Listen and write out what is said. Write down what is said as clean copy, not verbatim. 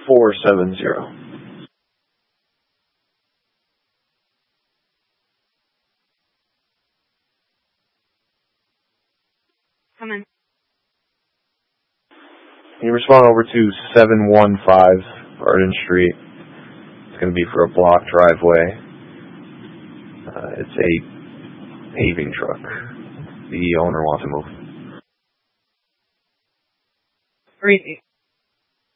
470. Come in. Can you respond over to 715 Arden Street? It's going to be for a block driveway. It's a paving truck. The owner wants to move. Read